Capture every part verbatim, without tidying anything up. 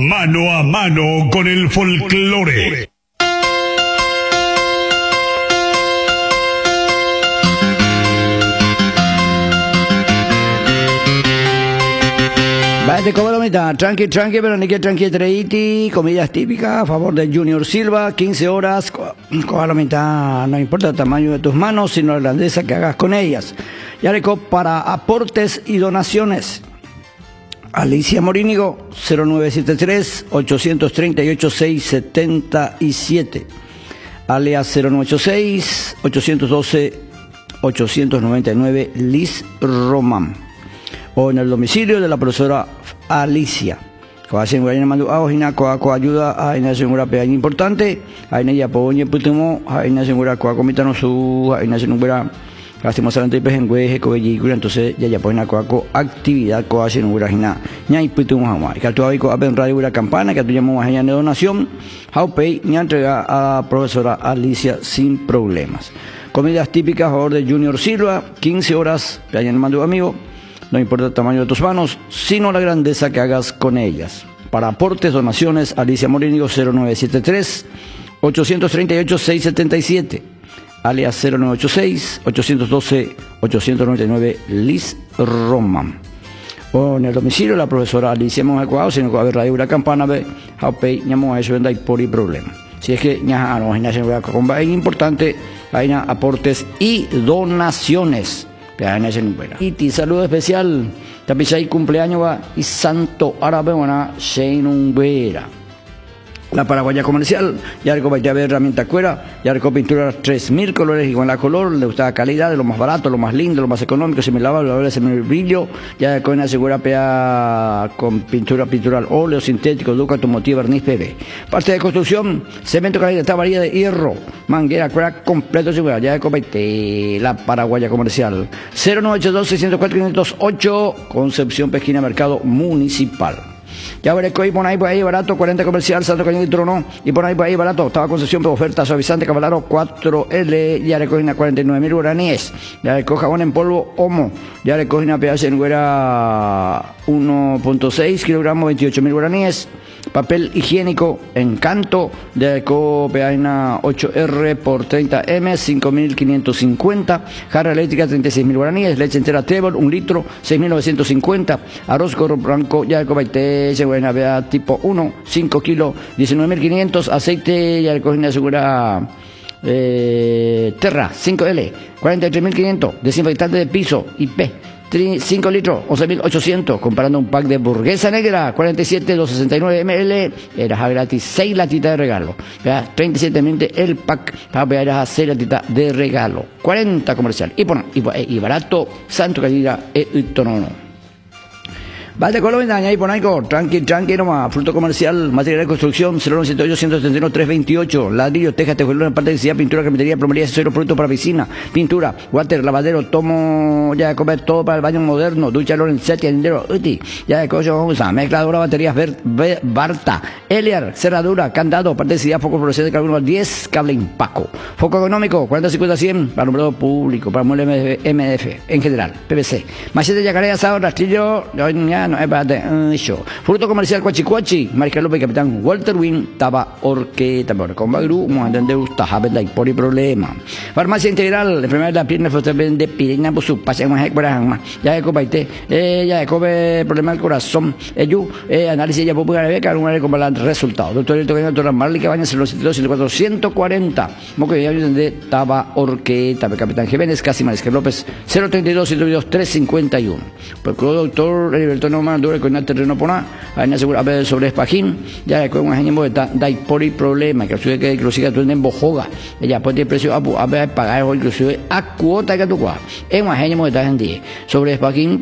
Mano a mano con el folclore. Vete como la mitad, tranqui, tranqui, pero ni que tranqui treiti, comidas típicas a favor de Junior Silva, quince horas, con la mitad, no importa el tamaño de tus manos, sino la grandeza que hagas con ellas. Yareco para aportes y donaciones. Alicia Morínigo, cero nueve siete tres, ocho tres ocho, seis siete siete. Alias cero nueve ocho seis, ocho uno dos, ocho nueve nueve, Liz Román. O en el domicilio de la profesora Alicia. Coasen guayana mandu a ojina coa coa ayuda a ina segura pe importante, a ina ya poñe putumo, a ina segura coa comitano su, a ina segura lastimosamente pejengue ko yigura, entonces ya ya poña coa co actividad coa segura hina ñai putumo hama. Que tu abico aben radio la campana que tu llamamos a de donación, Haupei ña entrega a la profesora Alicia sin problemas. Comidas típicas a favor de Junior Silva, quince horas, que hayan mando amigo. No importa el tamaño de tus manos, sino la grandeza que hagas con ellas. Para aportes, donaciones, Alicia Morínigo cero nueve siete tres, ocho tres ocho, seis siete siete. Alias cero nueve ocho seis, ocho uno dos, ocho nueve nueve, Liz Roman. O en el domicilio la profesora Alicia Monjacuao, sino que va a ver radio la campana, ve, Haupei, ñamo a eso, venda y por y problema. Si es que ña, no, ña, es importante, hay aportes y donaciones. Y ti saludo especial, Tapichay cumpleaños va y Santo Árabe Buena Sheinunguera. La paraguaya comercial, ya recopé ya ver herramienta cuera, ya recopé pintura tres mil colores igual a color, le gusta la calidad, de lo más barato, lo más lindo, lo más económico, se me lava, lo se me brillo, ya con una segura pea con pintura pintural, óleo sintético, duca, automotiva, barniz P V. Parte de construcción, cemento calidad, tabarilla de hierro, manguera, cuera completo segura, ya recopé la paraguaya comercial. cero nueve ocho dos, seis cero cuatro, cinco cero ocho, Concepción Pesquina, Mercado Municipal. Ya veré que por ahí por ahí barato, cuarenta comercial, Santo Cañón y Trono, y por ahí por ahí barato, estaba Concesión por oferta, suavizante, Cavalaro cuatro L, ya recogen a cuarenta y nueve mil guaraníes, ya recoge jabón en polvo Homo, ya recogen a pedazo en güera uno punto seis kilogramos, veintiocho mil guaraníes, papel higiénico Encanto, ya recoge pedaina ocho R por treinta M, cinco mil quinientos cincuenta, jarra eléctrica treinta y seis mil guaraníes, leche entera Trébol, un litro, seis mil novecientos cincuenta, arroz gorro blanco, ya recoge buena vea tipo uno, cinco kilos, diecinueve mil quinientos, aceite, ya recogen asegura eh, Terra, cinco L, cuarenta y tres mil quinientos, desinfectante de piso, I P, cinco litros, once mil ochocientos, comprando un pack de hamburguesa negra, cuarenta y siete, doscientos sesenta y nueve mililitros, era gratis, seis latitas de regalo, vea, treinta y siete mil el pack, para ver a seis latitas de regalo, cuarenta comercial, y, bueno, y, y barato, Santo Cañira, e Tonono. Vale, Colombia, ahí por ahí, tranqui, tranqui nomás, fruto comercial, material de construcción, cero nueve siete ocho, uno setenta y uno, trescientos veintiocho, ladrillo, teja, tejuelón, parte de electricidad, pintura, carpintería, plomería, accesorio, producto para piscina, pintura, water, lavadero, tomo, ya de comer todo para el baño moderno, ducha, Lorenzetti, alindero, uti, ya de coche, vamos a mezcladora, baterías, ver, ver, Barta, Eliar, cerradura, candado, parte de electricidad, foco fluorescente, carbono diez, cable Impaco, foco económico, cuarenta cincuenta cien, para alumbrado público, para mueble M D F, en general, P V C, machete, yacaré, asado, rastrillo, ya, no es para eso. Fruto comercial Cuachicuachi, Mariscal López, Capitán Walter Win, Taba Orqueta, con Bagru, Mohandende Ustaja, Bedai, por el problema. Farmacia Integral, enfermedad de la pierna, de pirina, Busu, Pasa más Ecuador, ya de copaite, ya de cobe, problema del corazón, ello, análisis ya popular, beca, un como el resultado. Doctor El Tocayo, doctora Marley Cabañas, ciento setenta y cuatro, ciento cuarenta, Moco de de Taba Orqueta, Capitán Jiménez, casi Mariscal López, cero treinta y dos, ciento veintidós, trescientos cincuenta y uno. Pues, doctor Heriberto Norman, con el terreno por nada, hay una segura vez sobre espajín, ya con un año de dai por el problema, que inclusive que inclusive tú en bojoga, ella puede el precio a ver pagar inclusive a cuota que tú cuas, es un año de gente sobre espajín,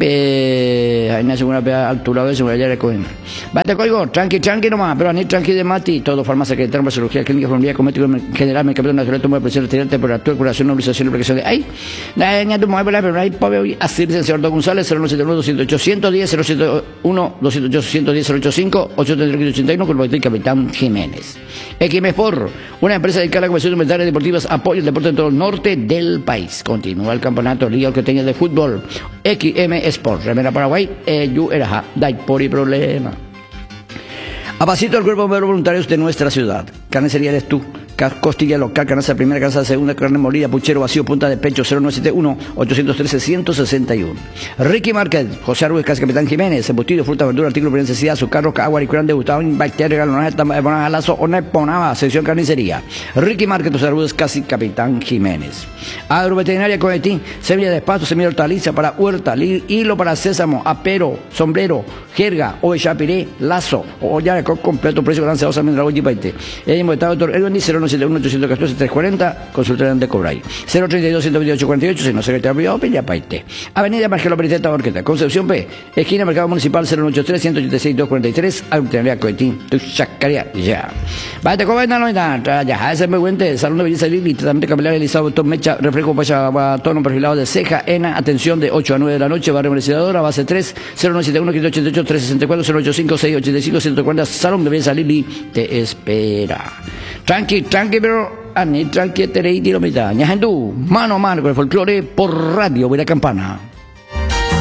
hay una segura vez altura de seguridad ya recogen. Bate código, tranqui, tranqui nomás, pero ni tranqui de mati, todo farmacia que tenemos cirugía clínica, familiar, cosmético general, medicamento natural, toma de presión arterial, temperatura, curación, nebulización, aplicación de ay, la niña tu mujer, pero hay pobre así, licenciado González, cero nueve siete uno, doscientos ocho, ciento diez, cero siete uno, doscientos ocho, ciento diez, cero ochenta y cinco, ochocientos ochenta y uno, con el Capitán Jiménez. X M Sport, una empresa dedicada a la comercio de inventarios deportivas, apoya el deporte en todo el norte del país. Continúa el campeonato Liga que tenga de fútbol. X M Sport, Remera Paraguay, Eyu Eraja, Dai por y problema. Apacito el cuerpo de voluntarios de nuestra ciudad. Carnicería eres tú. Costilla local, carnaza primera, carnaza segunda, carne molida, puchero vacío, punta de pecho, cero nueve siete uno, ocho uno tres, uno seis uno. Ricky Market, José Arruez, Casi Capitán Jiménez, embutido, fruta, verdura, artículo de necesidad, azúcar, roca, agua, licor, degustado, bacteria, galonaje, alazo, oneponaba, sección carnicería. Ricky Market, José Arruez, Casi Capitán Jiménez. Agroveterinaria Coetín, semilla de pasto, semilla de hortaliza para huerta, hilo para sésamo, apero, sombrero, jerga, o chapiré, lazo, o ya de completo, precio gran, ceosa, mientras y paite. El invitado doctor Elvin cero nueve siete uno, ocho uno cuatro, tres cuatro cero, consultoría de Cobray. cero treinta y dos, ciento veintiocho, cuarenta y ocho, si no se te ha olvidado, ya paite. Avenida Marcelo Periteta Orqueta, Concepción P, esquina Mercado Municipal cero nueve ocho tres, ciento ochenta y seis, doscientos cuarenta y tres, Agroveterinaria Coetín, tu chacaría, ya. Vaya, ¿cómo no ya? Ya, ese es muy buen salón de belleza Lili, tratamiento capilar realizado, doctor Mecha, reflejo para tono perfilado de ceja, ENA, atención de ocho a nueve de la noche, barrio Merecedora, base tres, cero nueve siete uno, quinientos ochenta y ocho, trescientos sesenta y cuatro, cero ocho cinco, seiscientos ochenta y cinco, ciento cuarenta, salón de belleza Lili, te espera. Tranqui, tranqui, pero a ni tranqui, te reí, tiro mitad. Ñajendu, mano a mano con el folclore por Radio Buena Campana.